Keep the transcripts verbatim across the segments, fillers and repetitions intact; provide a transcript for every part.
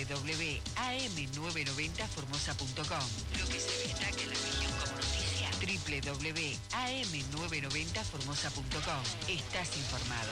w w w punto a m novecientos noventa formosa punto com. Lo que se destaca en la región como noticia. w w w punto a m novecientos noventa formosa punto com. Estás informado.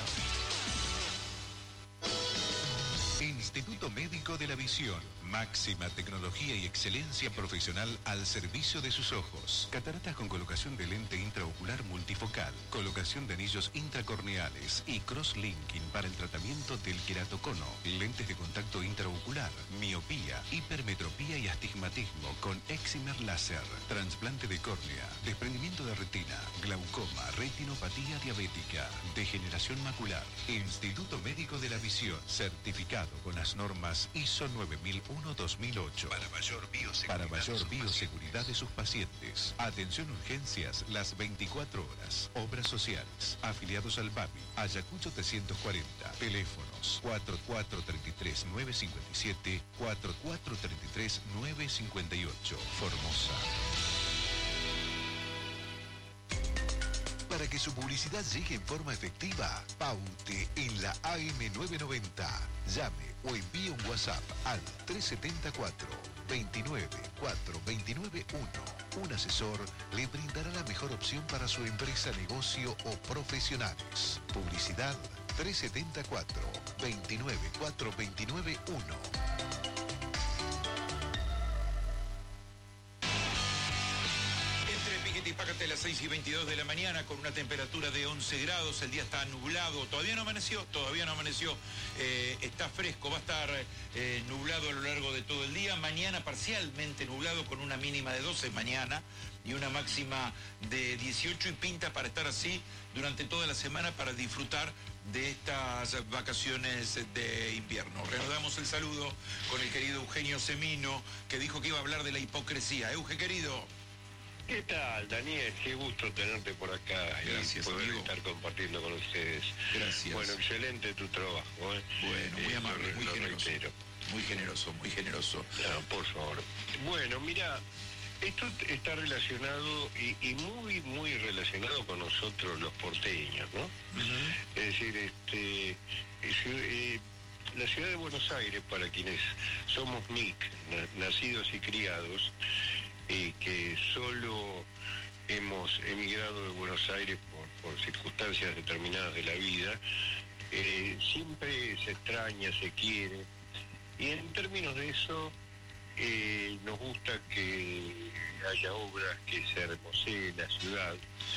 Instituto Médico de la Visión. Máxima tecnología y excelencia profesional al servicio de sus ojos. Cataratas con colocación de lente intraocular multifocal, colocación de anillos intracorneales y cross-linking para el tratamiento del queratocono, lentes de contacto intraocular, miopía, hipermetropía y astigmatismo con Excimer láser, trasplante de córnea, desprendimiento de retina, glaucoma, retinopatía diabética, degeneración macular. Instituto Médico de la Visión, certificado con las normas I S O nueve mil uno dos mil ocho. Para mayor bioseguridad, Para mayor de, bioseguridad de sus pacientes. Atención urgencias las veinticuatro horas. Obras sociales. Afiliados al B A M I. Ayacucho trescientos cuarenta. Teléfonos cuatro cuatro tres tres nueve cinco siete, cuatro cuatro tres tres nueve cinco ocho. Formosa. Para que su publicidad llegue en forma efectiva, paute en la A M novecientos noventa. Llame o envíe un WhatsApp al tres siete cuatro, veintinueve, cuatro, veintinueve, uno. Un asesor le brindará la mejor opción para su empresa, negocio o profesionales. Publicidad tres siete cuatro, veintinueve, cuatro, veintinueve, uno. Y págate a las seis y veintidós de la mañana con una temperatura de once grados, el día está nublado, todavía no amaneció, todavía no amaneció, eh, está fresco, va a estar eh, nublado a lo largo de todo el día, mañana parcialmente nublado con una mínima de doce mañana y una máxima de dieciocho y pinta para estar así durante toda la semana para disfrutar de estas vacaciones de invierno. Reanudamos el saludo con el querido Eugenio Semino, que dijo que iba a hablar de la hipocresía. Euge, querido. ¿Qué tal, Daniel? Qué gusto tenerte por acá. Gracias, y poder amigo. estar compartiendo con ustedes. Gracias. Bueno, excelente tu trabajo, ¿eh? Bueno, muy eh, amable, lo, muy lo generoso. reitero. Muy generoso, muy generoso. No, por favor. Bueno, mira, esto está relacionado y, y muy, muy relacionado con nosotros los porteños, ¿no? Uh-huh. Es decir, este, es, eh, la ciudad de Buenos Aires, para quienes somos N I C, nacidos y criados, y que solo hemos emigrado de Buenos Aires por, por circunstancias determinadas de la vida, eh, siempre se extraña, se quiere, y en términos de eso eh, nos gusta que haya obras, que se hermosee la ciudad.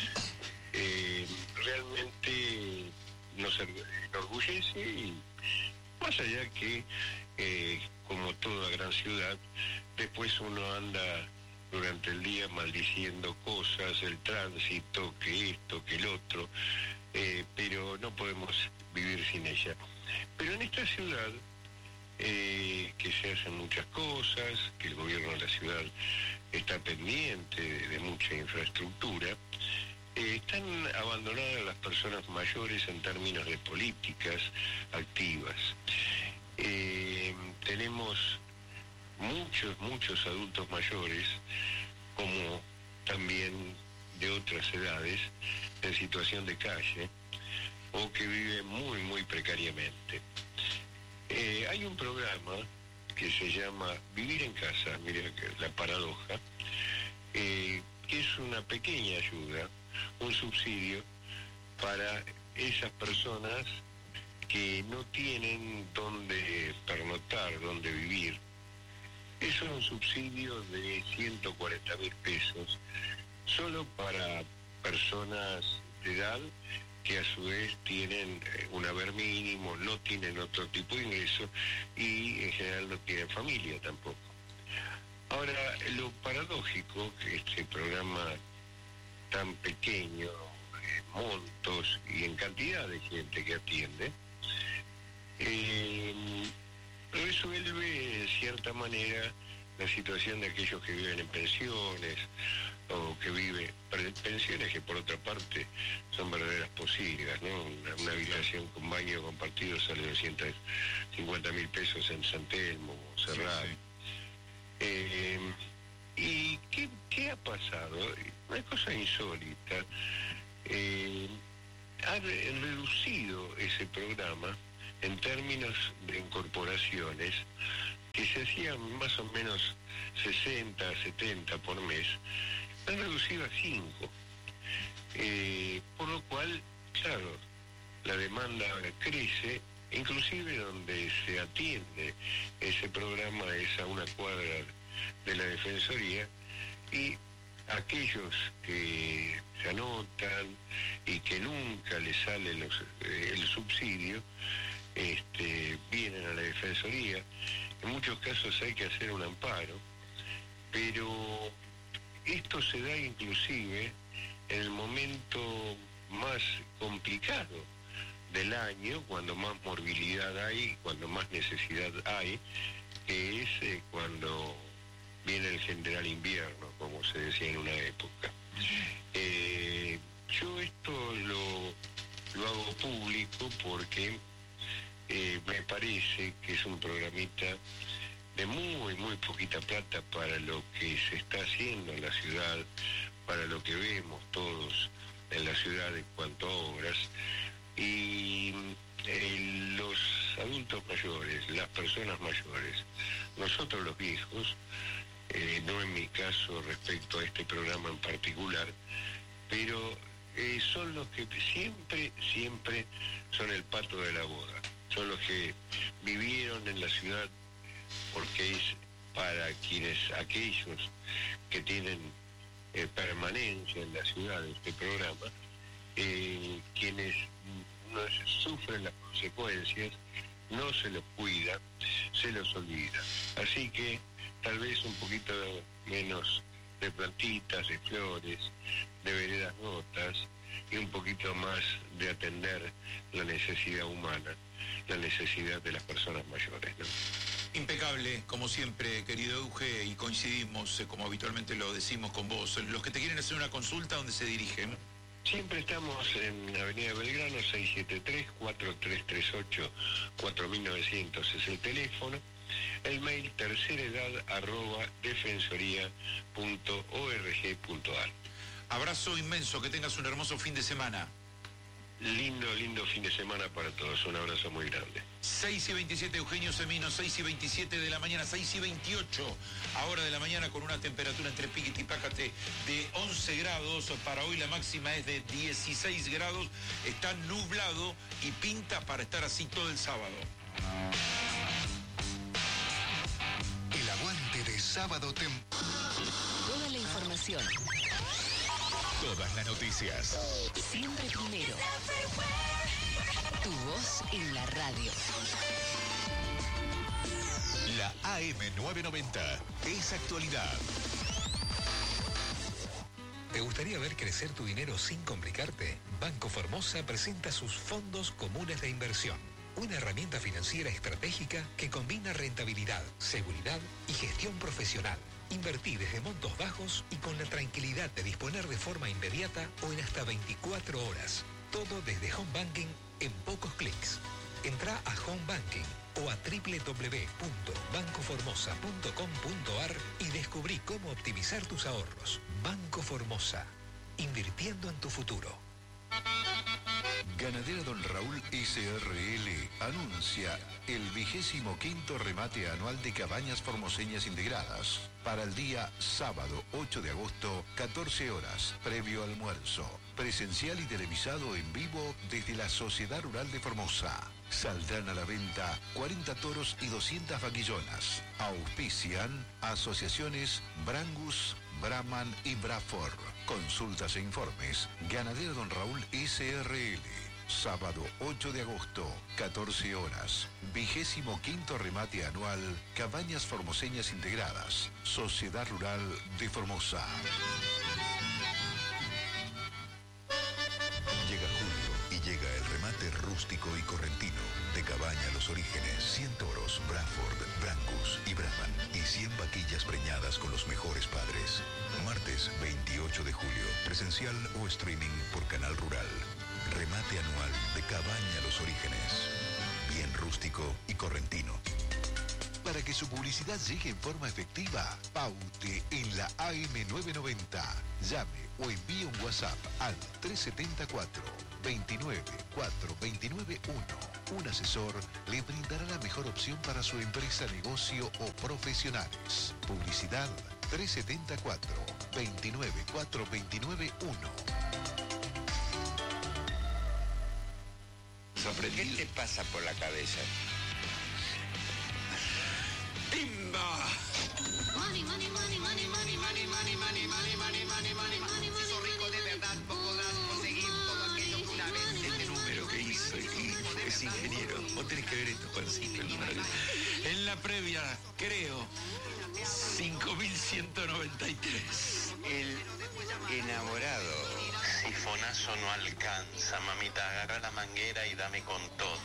Eh, realmente nos enorgullece, y más allá que, eh, como toda gran ciudad, después uno anda durante el día maldiciendo cosas, el tránsito, que esto, que el otro, eh, pero no podemos vivir sin ella. Pero en esta ciudad, eh, que se hacen muchas cosas, que el gobierno de la ciudad está pendiente de, de mucha infraestructura, eh, están abandonadas las personas mayores en términos de políticas activas. Eh, tenemos muchos, muchos adultos mayores, como también de otras edades, en situación de calle, o que viven muy, muy precariamente. Eh, hay un programa que se llama Vivir en Casa, mira la paradoja, eh, que es una pequeña ayuda, un subsidio para esas personas que no tienen dónde pernoctar, dónde vivir. Es un subsidio de ciento cuarenta mil pesos, solo para personas de edad que a su vez tienen un haber mínimo, no tienen otro tipo de ingreso y en general no tienen familia tampoco. Ahora, lo paradójico, que este programa tan pequeño, en montos y en cantidad de gente que atiende, eh, resuelve en cierta manera la situación de aquellos que viven en pensiones o que viven pensiones que por otra parte son verdaderas posilgas, ¿no? Una, una habitación con baño compartido sale doscientos cincuenta mil pesos en San Telmo, Serrat. Sí, sí. Eh, ¿Y qué, qué ha pasado? Una cosa insólita. Eh, ha reducido ese programa en términos de incorporaciones que se hacían más o menos sesenta, setenta por mes, han reducido a cinco. Eh, por lo cual, claro, la demanda crece, inclusive donde se atiende ese programa es a una cuadra de la Defensoría, y aquellos que se anotan y que nunca les sale los, eh, el subsidio, este, vienen a la Defensoría. En muchos casos hay que hacer un amparo, pero esto se da inclusive en el momento más complicado del año, cuando más morbilidad hay, cuando más necesidad hay, que es eh, cuando viene el general invierno, como se decía en una época. Eh, yo esto lo, lo hago público porque eh, me parece que es un programita de muy, muy poquita plata para lo que se está haciendo en la ciudad, para lo que vemos todos en la ciudad en cuanto a obras. Y eh, los adultos mayores, las personas mayores, nosotros los viejos, eh, no en mi caso respecto a este programa en particular, pero eh, son los que siempre, siempre son el pato de la boda, son los que vivieron en la ciudad, porque es para quienes, aquellos que tienen eh, permanencia en la ciudad este programa, eh, quienes no sufren las consecuencias, no se los cuida, se los olvida. Así que tal vez un poquito menos de plantitas, de flores, de veredas rotas, y un poquito más de atender la necesidad humana, la necesidad de las personas mayores, ¿no? Impecable, como siempre, querido Euge, y coincidimos, eh, como habitualmente lo decimos con vos. Los que te quieren hacer una consulta, ¿dónde se dirigen? Siempre estamos en Avenida Belgrano, seiscientos setenta y tres, cuatro tres tres ocho, cuatro mil novecientos es el teléfono. El mail terceredad arroba defensoría punto org punto ar. Abrazo inmenso, que tengas un hermoso fin de semana. Lindo, lindo fin de semana para todos. Un abrazo muy grande. seis y veintisiete, Eugenio Semino, seis y veintisiete de la mañana, seis y veintiocho, ahora de la mañana, con una temperatura entre Piquete y Pájate de once grados. Para hoy la máxima es de dieciséis grados. Está nublado y pinta para estar así todo el sábado. El aguante de sábado temprano. Toda la información. Todas las noticias. Siempre primero. Tu voz en la radio. La A M novecientos noventa es actualidad. ¿Te gustaría ver crecer tu dinero sin complicarte? Banco Formosa presenta sus fondos comunes de inversión. Una herramienta financiera estratégica que combina rentabilidad, seguridad y gestión profesional. Invertí desde montos bajos y con la tranquilidad de disponer de forma inmediata o en hasta veinticuatro horas. Todo desde Home Banking en pocos clics. Entrá a Home Banking o a doble u doble u doble u punto banco formosa punto com punto ar y descubrí cómo optimizar tus ahorros. Banco Formosa. Invirtiendo en tu futuro. Ganadera Don Raúl S R L anuncia el vigésimo quinto remate anual de cabañas formoseñas integradas para el día sábado ocho de agosto, catorce horas, previo almuerzo, presencial y televisado en vivo desde la Sociedad Rural de Formosa. Saldrán a la venta cuarenta toros y doscientas vaquillonas. Auspician asociaciones Brangus, Brahman y Brafor. Consultas e informes. Ganadero Don Raúl S R L. Sábado ocho de agosto, catorce horas. Vigésimo quinto remate anual. Cabañas formoseñas integradas. Sociedad Rural de Formosa. Llega julio y llega el remate rústico y correntino de Cabaña Los Orígenes. cien toros, Braford, Brangus y Brahman y cien vaquillas preñadas con los mejores padres. Martes veintiocho de julio, presencial o streaming por Canal Rural. Remate anual de Cabaña Los Orígenes. Bien rústico y correntino. Para que su publicidad llegue en forma efectiva, paute en la A M novecientos noventa. Llame o envíe un WhatsApp al tres siete cuatro, veintinueve cuatro veintinueve uno. Un asesor le brindará la mejor opción para su empresa, negocio o profesionales. Publicidad tres setenta y cuatro veintinueve cuatro veintinueve uno. ¿Qué te pasa por la cabeza? ¡Timba! Money, money, money, money, money, money, money, money, money, money, money, money, money, money. Si sos rico de verdad, vos podrás conseguir todo aquello que una vez. Este número que hizo y es ingeniero. Vos tenés que ver esto, Juancito, el número que... En la previa, creo, cinco mil ciento noventa y tres. El enamorado. Sifonazo no alcanza, mamita, agarra la manguera y dame con todo.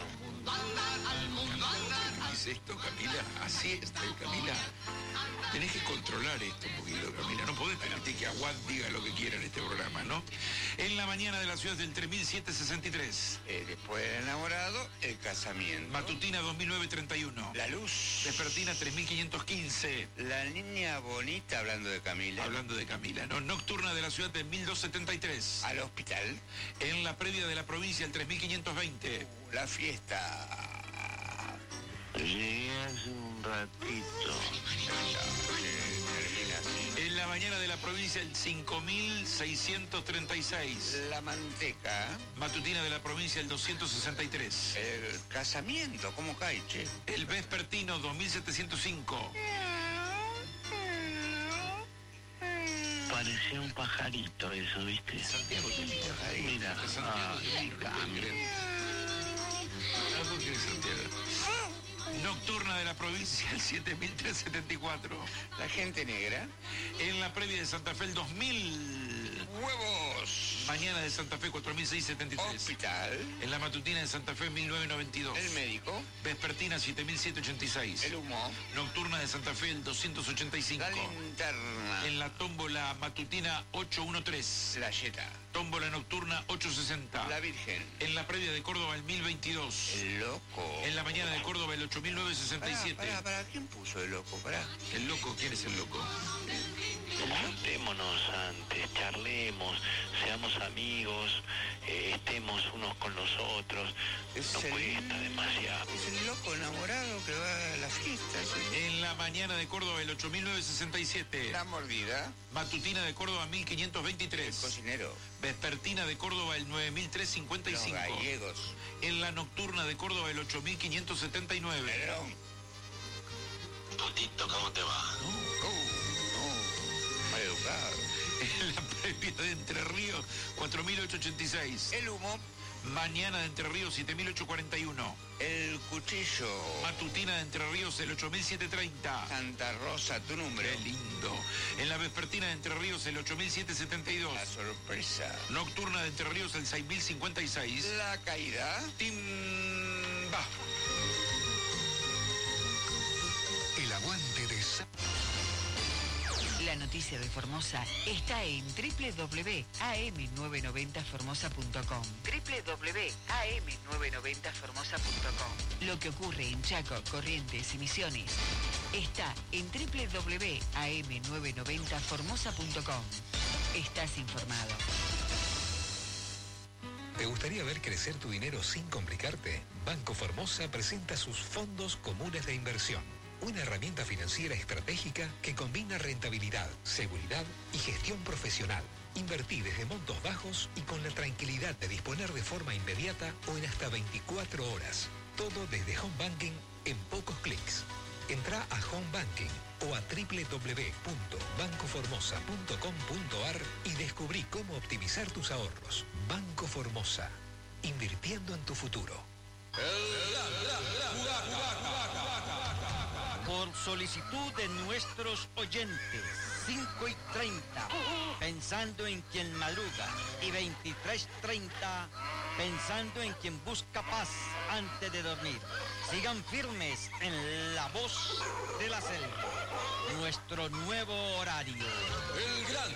¿Qué es esto, Camila? Así está, Camila. Tenés que controlar esto un poquito, Camila. No podés permitir que Aguad diga lo que quiera en este programa, ¿no? En la mañana de la ciudad del tres mil setecientos sesenta y tres. Eh, después del enamorado, el casamiento. Matutina dos mil novecientos treinta y uno. La luz. Vespertina tres mil quinientos quince. La niña bonita, hablando de Camila. Hablando de Camila, ¿no? Nocturna de la ciudad de mil doscientos setenta y tres. Al hospital. En la previa de la provincia, el tres mil quinientos veinte. La fiesta. Llegué hace un ratito. En la mañana de la provincia, el cinco mil seiscientos treinta y seis. La manteca. Matutina de la provincia, el doscientos sesenta y tres. El casamiento, ¿cómo cae, che? El vespertino, dos mil setecientos cinco. Parecía un pajarito eso, ¿viste? Santiago, ¿qué es pajarito? Mira, Santiago, ay, ¿qué es? No puedo creer. No puedo creer, Santiago. Nocturna de la provincia, el siete mil trescientos setenta y cuatro. La gente negra. En la previa de Santa Fe, el dos mil. Huevos. Mañana de Santa Fe, cuatro mil seiscientos setenta y tres. Hospital. En la matutina de Santa Fe, mil novecientos noventa y dos. El médico. Vespertina, siete mil ciento ochenta y seis. El humo. Nocturna de Santa Fe, el doscientos ochenta y cinco. La linterna. En la tómbola matutina, ochocientos trece. La yeta. Tómbola nocturna, ochocientos sesenta. La Virgen. En la previa de Córdoba, el mil veintidós. El loco. En la mañana de Córdoba, el ocho mil novecientos sesenta y siete. Pará, pará, ¿quién puso el loco? Pará. ¿El loco? ¿Quién es el loco? Juntémonos antes, charlemos, seamos amigos, eh, estemos unos con los otros. Es No el- cuesta demasiado. Es el loco enamorado que va a la fiesta. ¿Sí? En la mañana de Córdoba, el ocho mil novecientos sesenta y siete. La mordida. Matutina de Córdoba, mil quinientos El veintitrés. cocinero. Vespertina de Córdoba, el nueve mil trescientos cincuenta y Los cinco. gallegos. En la nocturna de Córdoba, el ocho mil quinientos setenta y nueve. Pedrón. Tutito, ¿cómo te va? Uh, uh, mal educado. En la previa de Entre Ríos, cuatro mil ochocientos ochenta y seis. El humo. Mañana de Entre Ríos, siete mil ochocientos cuarenta y uno. El cuchillo. Matutina de Entre Ríos, el ocho mil setecientos treinta. Santa Rosa, tu número. Qué lindo. En la vespertina de Entre Ríos, el ocho mil setecientos setenta y dos. La sorpresa. Nocturna de Entre Ríos, el seis mil cincuenta y seis. La caída. Timba. El aguante de Sa- La noticia de Formosa está en doble u doble u doble u punto a m novecientos noventa formosa punto com. doble u doble u doble u punto a m novecientos noventa formosa punto com. Lo que ocurre en Chaco, Corrientes y Misiones está en doble u doble u doble u punto a m novecientos noventa formosa punto com. Estás informado. ¿Te gustaría ver crecer tu dinero sin complicarte? Banco Formosa presenta sus fondos comunes de inversión. Una herramienta financiera estratégica que combina rentabilidad, seguridad y gestión profesional. Invertí desde montos bajos y con la tranquilidad de disponer de forma inmediata o en hasta veinticuatro horas. Todo desde Home Banking en pocos clics. Entra a Home Banking o a doble u doble u doble u punto banco formosa punto com punto a r y descubrí cómo optimizar tus ahorros. Banco Formosa. Invirtiendo en tu futuro. Por solicitud de nuestros oyentes, cinco y treinta, pensando en quien madruga, y veintitrés treinta, pensando en quien busca paz antes de dormir. Sigan firmes en La Voz de la Selva, nuestro nuevo horario. El gran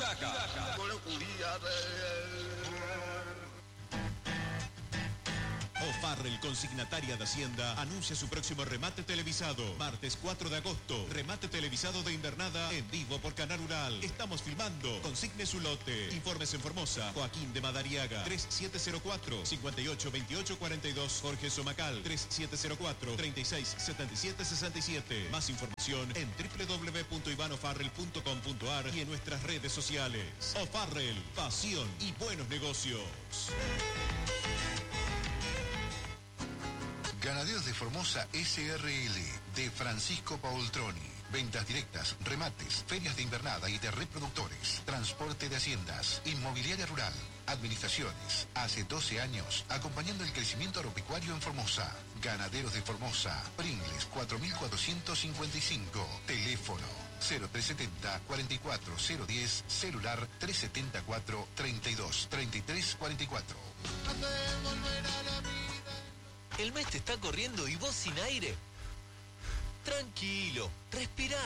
Tuaca. O'Farrell, consignataria de Hacienda, anuncia su próximo remate televisado. Martes cuatro de agosto, remate televisado de invernada en vivo por Canal Rural. Estamos filmando. Consigne su lote. Informes en Formosa. Joaquín de Madariaga. tres siete cero cuatro, cinco ocho dos ocho cuatro dos. Jorge Somacal. tres siete cero cuatro, treinta y seis setenta y siete sesenta y siete. Más información en doble u doble u doble u punto iván o'farrell punto com punto a r y en nuestras redes sociales. O'Farrell, pasión y buenos negocios. Ganaderos de Formosa S R L de Francisco Paultroni. Ventas directas, remates, ferias de invernada y de reproductores, transporte de haciendas, inmobiliaria rural, administraciones. Hace doce años, acompañando el crecimiento agropecuario en Formosa. Ganaderos de Formosa, Pringles cuatro mil cuatrocientos cincuenta y cinco. Teléfono cero tres setenta, cuarenta y cuatro cero diez, celular tres setenta y cuatro, treinta y dos, treinta y tres cuarenta y cuatro. El mes te está corriendo y vos sin aire. Tranquilo, respirá.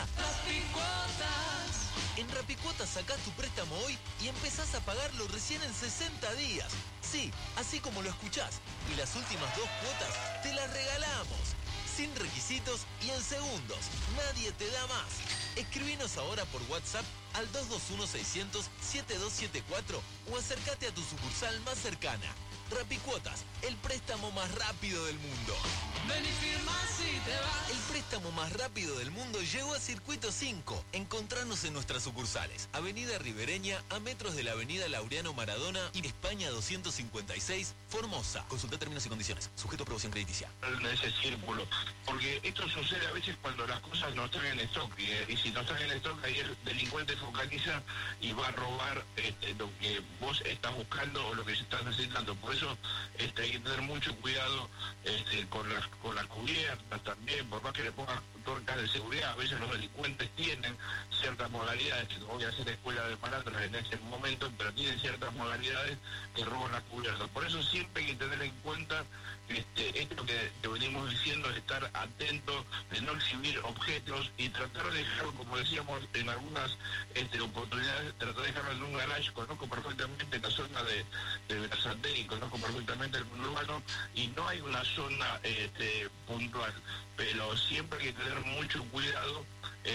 Rapicuotas. En Rapicuotas sacás tu préstamo hoy y empezás a pagarlo recién en sesenta días. Sí, así como lo escuchás. Y las últimas dos cuotas te las regalamos. Sin requisitos y en segundos. Nadie te da más. Escribinos ahora por WhatsApp al dos dos uno, seiscientos, setenta y dos setenta y cuatro o acércate a tu sucursal más cercana. Rapicuotas, el préstamo más rápido del mundo. Ven y firma si te vas. El préstamo más rápido del mundo llegó a Circuito cinco. Encontranos en nuestras sucursales. Avenida Ribereña, a metros de la Avenida Laureano Maradona y España doscientos cincuenta y seis, Formosa. Consulta términos y condiciones. Sujeto a aprobación crediticia. En ese círculo. Porque esto sucede a veces cuando las cosas no están en stock. Y, y si no están en stock, ahí el delincuente focaliza y va a robar este, lo que vos estás buscando o lo que se está necesitando. Por eso este, hay que tener mucho cuidado este, con las con las cubiertas también, por más que le pongan torcas de seguridad. A veces los delincuentes tienen ciertas modalidades, que no voy a hacer escuela de malandros en ese momento, pero tienen ciertas modalidades que roban las cubiertas. Por eso siempre hay que tener en cuenta este, esto que, que venimos diciendo, de estar atentos, de no exhibir objetos y tratar de dejarlo, como decíamos en algunas este, oportunidades, tratar de dejarlo en un garage. Conozco perfectamente la zona de, de Brazandén y conozco perfectamente el mundo urbano, y no hay una zona este, puntual, pero siempre hay que tener mucho cuidado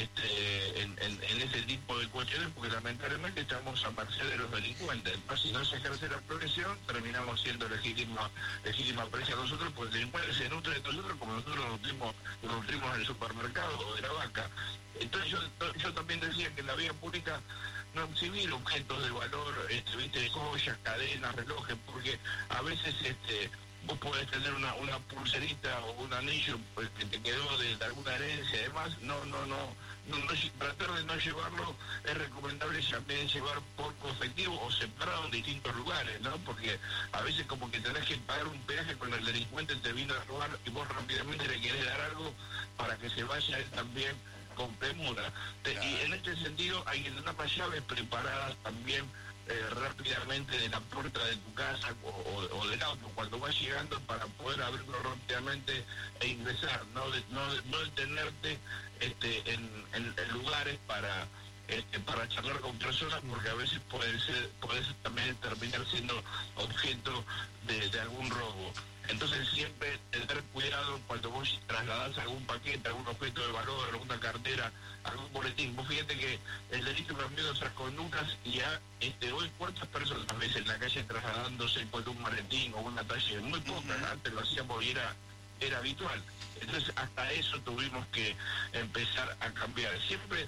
este, en, en, en ese tipo de cuestiones, porque lamentablemente estamos a merced de los delincuentes. Entonces, si no se ejerce la progresión, terminamos siendo legítima, legítima presa nosotros, porque el delincuente se nutre de nosotros como nosotros nos nutrimos, nos nutrimos en el supermercado o de la vaca. Entonces yo, yo también decía que en la vía pública no exhibir objetos de valor, este, viste, joyas, cadenas, relojes, porque a veces este vos podés tener una, una pulserita o un anillo pues, que te quedó de, de alguna herencia y demás. No, no, no, no, no, tratar de no llevarlo es recomendable también llevar poco efectivo o separado en distintos lugares, ¿no? Porque a veces como que tenés que pagar un peaje cuando el delincuente te vino a robar y vos rápidamente le querés dar algo para que se vaya él también con premura. Claro. Y en este sentido hay que tener las llaves preparadas también Eh, rápidamente de la puerta de tu casa o, o, o del auto cuando vas llegando, para poder abrirlo rápidamente e ingresar, no de, no, no detenerte este, en, en, en lugares para este, para charlar con personas, porque a veces puede ser puede ser también terminar siendo objeto de, de algún robo. Entonces siempre tener cuidado cuando vos trasladás algún paquete, algún objeto de valor, alguna cartera, algún boletín. Vos fíjate que el delito cambió de otras conductas y ya este, hoy cuántas personas a veces en la calle trasladándose con un maletín o una talle, muy pocas, uh-huh. Antes lo hacíamos y era, era habitual. Entonces hasta eso tuvimos que empezar a cambiar. Siempre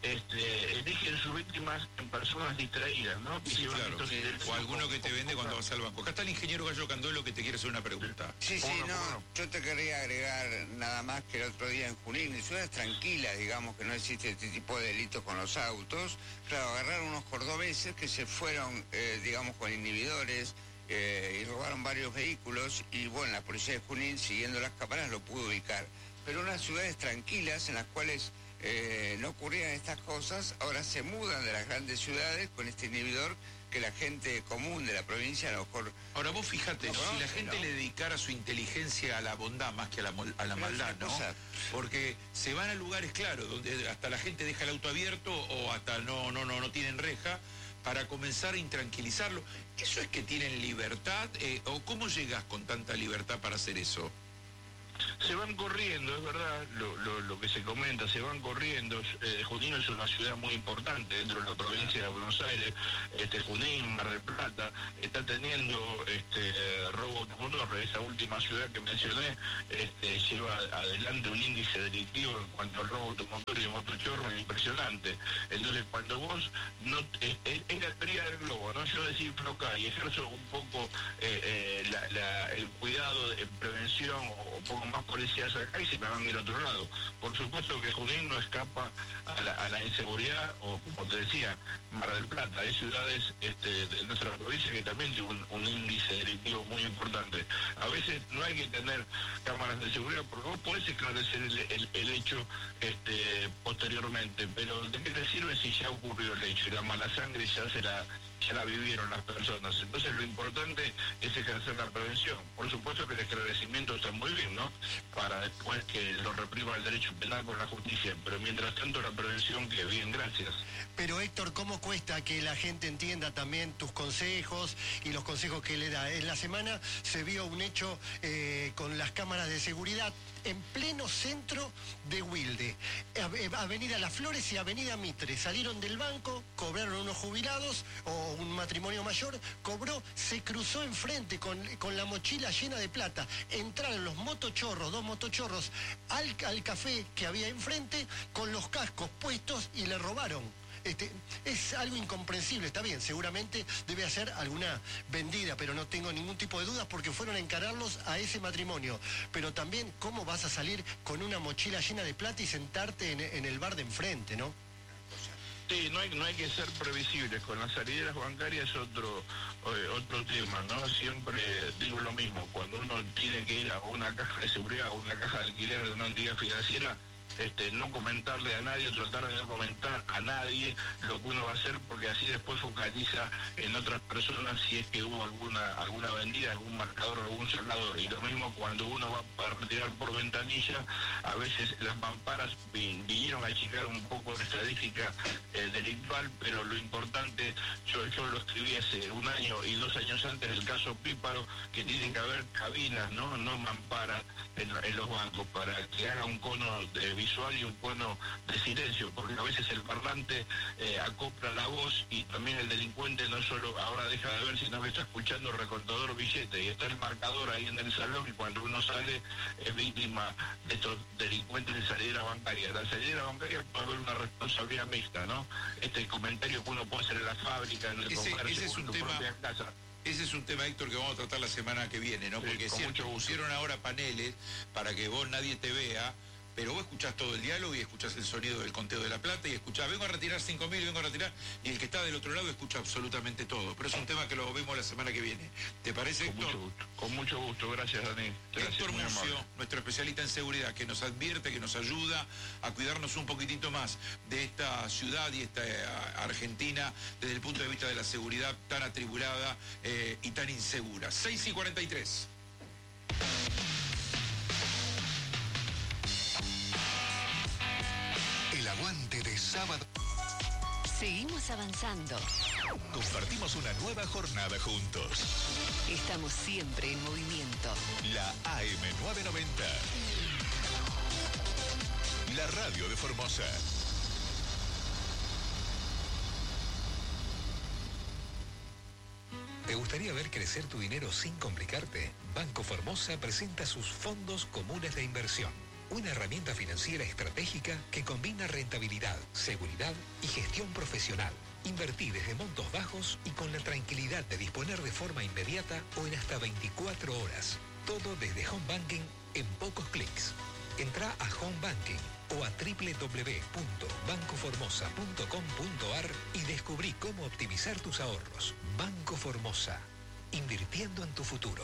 este, eligen sus víctimas en personas distraídas, ¿no? Sí, claro. O alguno que te vende cuando vas al banco. Acá está el ingeniero Gallo Candolo que te quiere hacer una pregunta. Sí, sí, no, no, yo te quería agregar nada más que el otro día en Junín, en ciudades tranquilas, digamos, que no existe este tipo de delitos con los autos. Claro, agarraron unos cordobeses que se fueron, eh, digamos, con inhibidores, Eh, y robaron varios vehículos, y bueno, la policía de Junín, siguiendo las cámaras, lo pudo ubicar. Pero unas ciudades tranquilas en las cuales eh, no ocurrían estas cosas, ahora se mudan de las grandes ciudades con este inhibidor que la gente común de la provincia a lo mejor... Ahora vos fíjate, no, si la gente ¿no? le dedicara su inteligencia a la bondad más que a la, a la maldad, ¿no? Cosa. Porque se van a lugares, claro, donde hasta la gente deja el auto abierto o hasta no, no, no, no tienen reja, para comenzar a intranquilizarlo. ¿Eso es que tienen libertad? Eh, ¿O cómo llegas con tanta libertad para hacer eso? Se van corriendo, es verdad, lo, lo, lo que se comenta, se van corriendo. Eh, Junín es una ciudad muy importante dentro de la provincia de Buenos Aires. Este, Junín, Mar del Plata, está teniendo este, robo automotor. Esa última ciudad que mencioné este, lleva adelante un índice delictivo en cuanto al robo automotor y de motochorro impresionante. Entonces, cuando vos, no es, es la teoría del globo, ¿no? Yo desinflo acá y ejerzo un poco eh, eh, la, la, el cuidado de prevención o un poco más policías acá y se me van del otro lado. Por supuesto que Junín no escapa a la, a la inseguridad, o como te decía, Mar del Plata. Hay ciudades este, de nuestra provincia que también tienen un, un índice delictivo muy importante. A veces no hay que tener cámaras de seguridad porque vos podés esclarecer el, el, el hecho este, posteriormente, pero ¿de qué te sirve si ya ocurrió el hecho y la mala sangre ya se la... ya la vivieron las personas? Entonces lo importante es ejercer la prevención. Por supuesto que el esclarecimiento está muy bien, ¿no? Para después que lo reprima el derecho penal con la justicia, pero mientras tanto la prevención, que bien, gracias. Pero Héctor, ¿cómo cuesta que la gente entienda también tus consejos y los consejos que le da? En la semana se vio un hecho eh, con las cámaras de seguridad en pleno centro de Wilde, Avenida Las Flores y Avenida Mitre. Salieron del banco, cobraron unos jubilados o un matrimonio mayor, cobró, se cruzó enfrente con, con la mochila llena de plata. Entraron los motochorros, dos motochorros, al, al café que había enfrente con los cascos puestos y le robaron. Este, es algo incomprensible, está bien, seguramente debe hacer alguna vendida, pero no tengo ningún tipo de dudas porque fueron a encararlos a ese matrimonio. Pero también, ¿cómo vas a salir con una mochila llena de plata y sentarte en, en el bar de enfrente, no? Sí, no hay, no hay que ser previsibles. Con las salideras bancarias es otro, eh, otro tema, ¿no? Siempre digo lo mismo, cuando uno tiene que ir a una caja de seguridad o una caja de alquiler de una entidad financiera, Este, no comentarle a nadie, tratar de no comentar a nadie lo que uno va a hacer, porque así después focaliza en otras personas si es que hubo alguna alguna vendida, algún marcador, algún cerrador. Y lo mismo cuando uno va a retirar por ventanilla, a veces las mamparas vinieron a achicar un poco la estadística eh, delictual, pero lo importante, yo, yo lo escribí hace un año y dos años antes del caso Píparo, que tiene que haber cabinas, no, no mamparas en, en los bancos, para que haga un cono de visual y un cono de silencio, porque a veces el parlante eh, acopla la voz y también el delincuente no solo ahora deja de ver, sino que está escuchando recontador billete y está el marcador ahí en el salón y cuando uno sale es víctima de estos delincuentes de salidera bancaria. La salidera bancaria puede haber una responsabilidad mixta, ¿no? Este comentario que uno puede hacer en la fábrica, en el ese, comercio, ese es un en tu tema, propia casa. Ese es un tema, Héctor, que vamos a tratar la semana que viene, ¿no? Sí, porque con si mucho gusto. pusieron ahora paneles para que vos nadie te vea, pero vos escuchás todo el diálogo y escuchás el sonido del conteo de la plata y escuchás, vengo a retirar cinco mil, vengo a retirar, y el que está del otro lado escucha absolutamente todo. Pero es un tema que lo vemos la semana que viene. ¿Te parece, Con Héctor? mucho gusto, con mucho gusto, gracias, Dani. Gracias, Héctor muy Mucio, amable. nuestro especialista en seguridad, que nos advierte, que nos ayuda a cuidarnos un poquitito más de esta ciudad y esta eh, Argentina desde el punto de vista de la seguridad tan atribulada eh, y tan insegura. seis y cuarenta y tres. El aguante de sábado. Seguimos avanzando. Compartimos una nueva jornada juntos. Estamos siempre en movimiento. La A M novecientos noventa. La radio de Formosa. ¿Te gustaría ver crecer tu dinero sin complicarte? Banco Formosa presenta sus fondos comunes de inversión. Una herramienta financiera estratégica que combina rentabilidad, seguridad y gestión profesional. Invertí desde montos bajos y con la tranquilidad de disponer de forma inmediata o en hasta veinticuatro horas. Todo desde Home Banking en pocos clics. Entra a Home Banking o a doble u doble u doble u punto banco formosa punto com punto a r y descubrí cómo optimizar tus ahorros. Banco Formosa. Invirtiendo en tu futuro.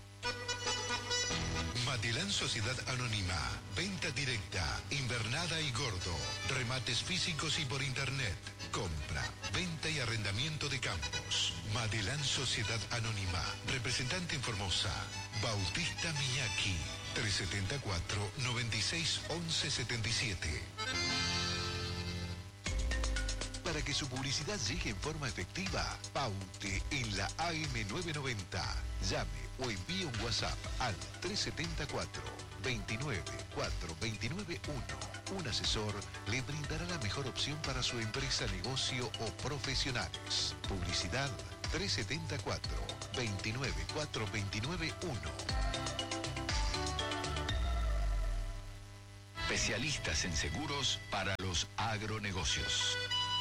Matilán Sociedad Anónima, venta directa, invernada y gordo, remates físicos y por internet, compra, venta y arrendamiento de campos. Matilán Sociedad Anónima, representante en Formosa, Bautista Miñaki, trescientos setenta y cuatro, noventa y seis, once setenta y siete. para que su publicidad llegue en forma efectiva, paute en la A M nueve noventa. Llame o envíe un WhatsApp al tres siete cuatro, dos nueve cuatro, dos nueve uno. Un asesor le brindará la mejor opción para su empresa, negocio o profesionales. Publicidad tres siete cuatro, dos nueve cuatro, dos nueve uno. Especialistas en seguros para los agronegocios.